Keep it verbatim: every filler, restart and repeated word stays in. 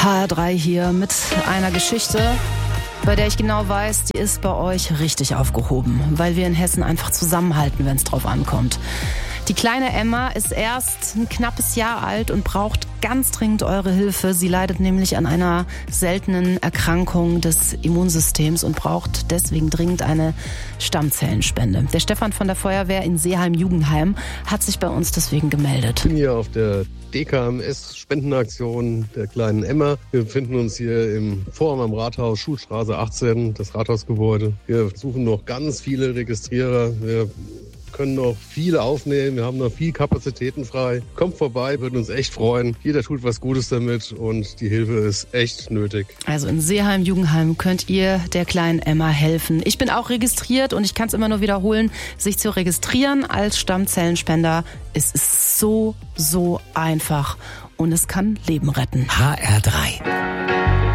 H R drei hier mit einer Geschichte, bei der ich genau weiß, die ist bei euch richtig aufgehoben, weil wir in Hessen einfach zusammenhalten, wenn es drauf ankommt. Die kleine Emma ist erst ein knappes Jahr alt und braucht ganz dringend eure Hilfe. Sie leidet nämlich an einer seltenen Erkrankung des Immunsystems und braucht deswegen dringend eine Stammzellenspende. Der Stefan von der Feuerwehr in Seeheim-Jugendheim hat sich bei uns deswegen gemeldet. Ich bin hier auf der D K M S-Spendenaktion der kleinen Emma. Wir befinden uns hier im Forum am Rathaus, Schulstraße achtzehn, das Rathausgebäude. Wir suchen noch ganz viele Registrierer. Wir können noch viele aufnehmen, wir haben noch viel Kapazitäten frei. Kommt vorbei, würden uns echt freuen. Jeder tut was Gutes damit und die Hilfe ist echt nötig. Also in Seeheim-Jugendheim könnt ihr der kleinen Emma helfen. Ich bin auch registriert und ich kann es immer nur wiederholen, sich zu registrieren als Stammzellenspender. Es ist so, so einfach und es kann Leben retten. H R drei